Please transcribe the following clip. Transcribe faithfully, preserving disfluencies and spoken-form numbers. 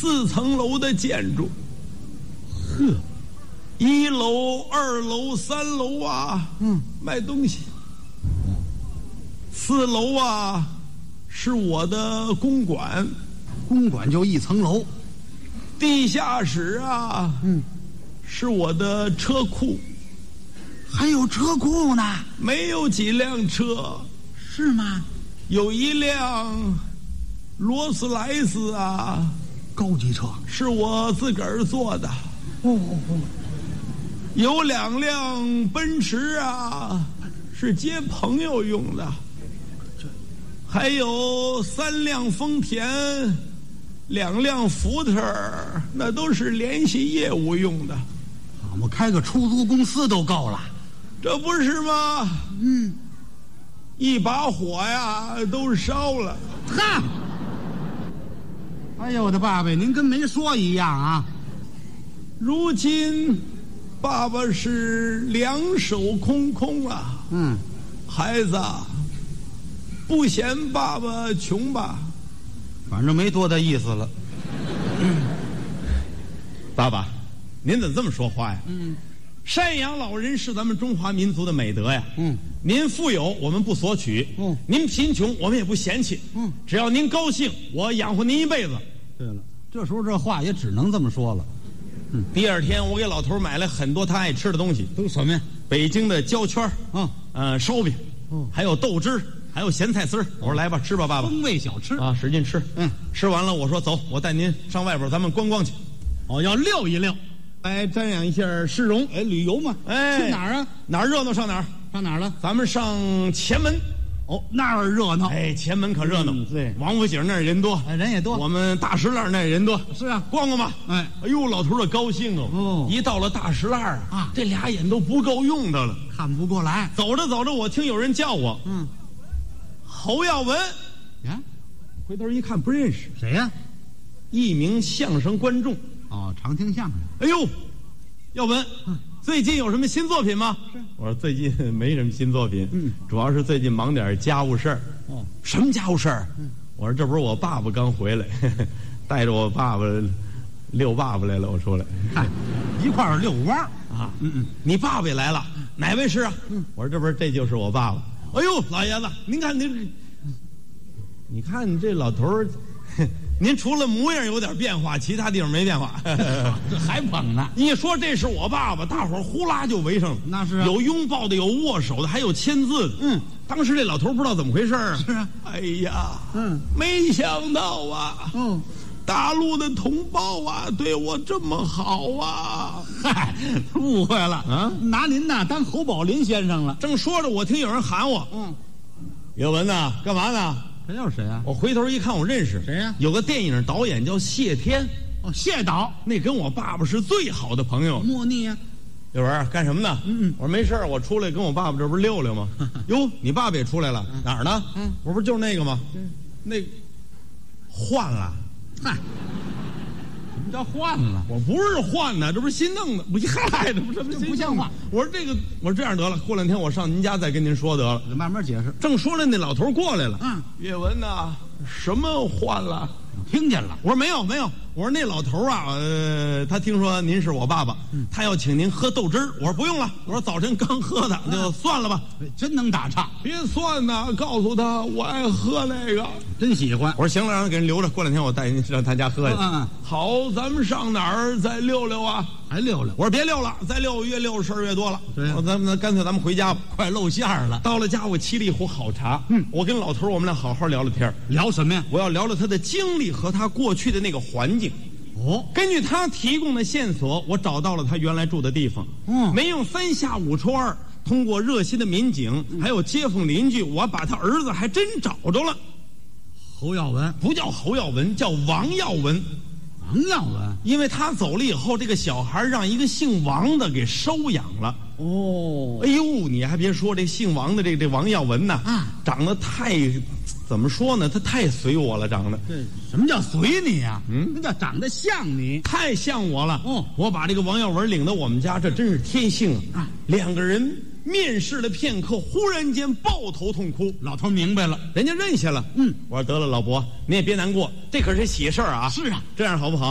四层楼的建筑。呵，一楼、二楼、三楼啊，嗯，卖东西。四楼啊，是我的公馆， 公馆就一层楼。 地下室啊，嗯，是我的车库。 还有车库呢？ 没有几辆车。 是吗？ 有一辆劳斯莱斯啊， 高级车，是我自个儿做的。 哦哦哦。 有两辆奔驰啊，是接朋友用的。还有三辆丰田，两辆福特，那都是联系业务用的。 我们开个出租公司都够了， 这不是吗？嗯，一把火呀都烧了。 哈！哎呦，我的爸爸，您跟没说一样啊！ 如今，爸爸是两手空空啊。嗯，孩子，不嫌爸爸穷吧？ 反正没多大意思了。 嗯，爸爸，您怎么这么说话呀？嗯，赡养老人是咱们中华民族的美德呀。嗯，您富有，我们不索取；嗯，您贫穷，我们也不嫌弃。嗯，只要您高兴，我养活您一辈子。 对了，这时候这话也只能这么说了。 嗯，第二天我给老头买了很多他爱吃的东西。 都什么呀？ 北京的焦圈啊，呃，烧饼，嗯，还有豆汁，还有咸菜丝儿。我说来吧，吃吧，爸爸。 风味小吃啊，使劲吃。嗯，吃完了，我说走，我带您上外边，咱们观光去。 哦，要溜一溜， 来瞻仰一下市容。 哎，旅游嘛。 哎， 去哪儿啊？ 哪儿热闹上哪儿。 上哪儿了？ 咱们上前门。 哦，那儿热闹。 哎，前门可热闹。 嗯、对， 王府井那儿人多， 哎，人也多。 我们大石栏那儿人多。 是啊， 逛逛吧。 哎， 哎呦，老头儿高兴哦。哦，一到了大石栏啊，这俩眼都不够用的了， 看不过来。 走着走着，我听有人叫我。嗯，侯耀文。 呀， 回头一看不认识， 谁呀、啊？ 一名相声观众。 哦，常听相声。 哎呦，耀文。嗯，最近有什么新作品吗？是，我说最近没什么新作品，嗯，主要是最近忙点家务事儿。哦，什么家务事儿？嗯，我说这不是我爸爸刚回来，呵呵带着我爸爸遛爸爸来了，我出来， 嗨，一块儿遛弯儿啊。嗯嗯，你爸爸也来了，哪位是啊？嗯，我说这不是这就是我爸爸。哎呦，老爷子，您看您，你看你这老头儿。您除了模样有点变化，其他地方没变化。 这还捧呢？ 一说这是我爸爸，大伙儿呼啦就围上了。 那是、啊、 有拥抱的，有握手的，还有签字的。嗯，当时这老头不知道怎么回事啊。 是啊， 哎呀，嗯，没想到啊，嗯，大陆的同胞啊，对我这么好啊。 嗨，误会了啊，拿您呐当侯宝林先生了。 正说着，我听有人喊我。嗯，岳文呐，干嘛呢？ 这又是谁啊？ 我回头一看，我认识谁呀、啊？ 有个电影导演叫谢天。 哦，谢导， 那跟我爸爸是最好的朋友。 莫逆呀、啊！ 岳文干什么呢？嗯嗯，我说没事我出来跟我爸爸这不是溜溜吗？哟，你爸爸也出来了？嗯、哪儿呢？嗯，我不是就是那个吗？嗯，那个换了。 嗨，什么叫换了？ 我不是换的，这不是新弄的。不嗨，这不这不不像话。 我说这个，我说这样得了，过两天我上您家再跟您说得了。 慢慢解释。 正说着，那老头过来了。嗯，岳文呐，什么换了？ 听见了。 我说没有没有。我说那老头啊，呃，他听说您是我爸爸，嗯、他要请您喝豆汁儿。我说不用了，我说早晨刚喝的，就算了吧。 真能打岔， 别算呐，告诉他我爱喝那个， 真喜欢。 我说行了，让他给人留着，过两天我带您上他家喝去。嗯嗯，好，咱们上哪儿再溜溜啊？ 还溜溜？ 我说别溜了，再溜越溜事儿越多了。对、啊，我说咱们干脆咱们回家吧， 快露馅了。 到了家，我沏了一壶好茶。嗯，我跟老头我们俩好好聊聊天。 聊什么呀？ 我要聊聊他的经历和他过去的那个环境。哦，根据他提供的线索，我找到了他原来住的地方。嗯，没用三下五除二，通过热心的民警，还有街坊邻居，我把他儿子还真找着了。 侯耀文不叫侯耀文，叫王耀文。 王耀文， 因为他走了以后，这个小孩让一个姓王的给收养了。哦，哎呦，你还别说，这姓王的这这王耀文呐，啊，长得太，怎么说呢？他太随我了，长得。 对，什么叫随你呀、啊？嗯，那叫长得像你， 太像我了。哦，我把这个王耀文领到我们家，这真是天幸啊！啊，两个人面试了片刻，忽然间抱头痛哭。 老头明白了， 人家认下了。嗯，我说得了，老伯，你也别难过，这可是喜事儿啊。 是啊， 这样好不好？